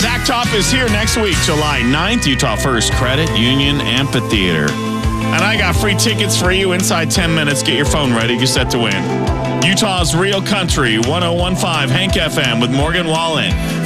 Zach Topp is here next week, July 9th, Utah First Credit Union Amphitheater. And I got free tickets for you inside 10 minutes. Get your phone ready. You're set to win. Utah's Real Country, 101.5 Hank FM with Morgan Wallen.